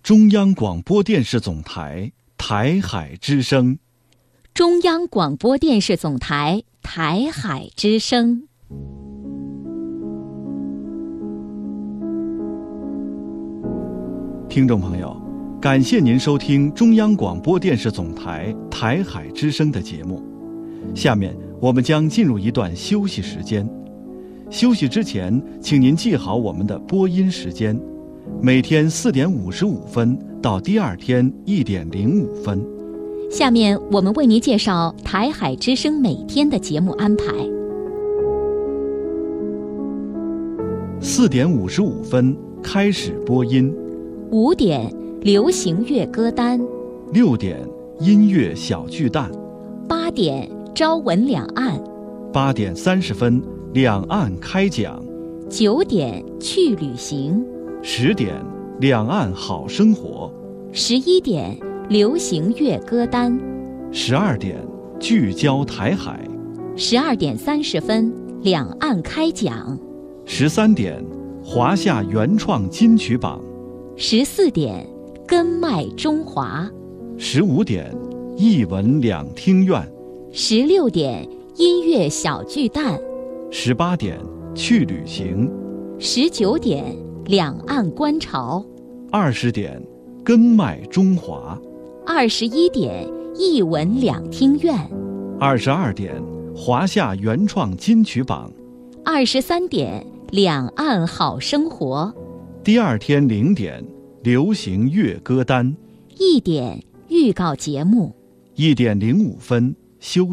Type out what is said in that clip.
中央广播电视总台台海之声。 中央广播电视总台台海之声。 听众朋友，感谢您收听中央广播电视总台台海之声的节目。下面我们将进入一段休息时间。休息之前，请您记好我们的播音时间，每天4点55分到第二天1点05分。 下面我们为您介绍台海之声每天的节目安排。 4点55分开始播音 ，5点流行乐歌单 ，6点音乐小巨蛋 ，8点朝闻两岸 ，8点30分两岸开讲 ，9点去旅行 ，10点两岸好生活 ，11点流行乐歌单 ，12点聚焦台海 ，12点30分两岸开讲 ，13点华夏原创金曲榜 ，14点根脉中华 ，15点艺文两厅院 ，16点音乐小巨蛋 ，18点去旅行 ，19点两岸观潮 ，20点根脉中华 ，21点艺文两厅院 ，22点华夏原创金曲榜 ，23点两岸好生活， 第二天0点流行乐歌单 1点预告节目 ，1点05分休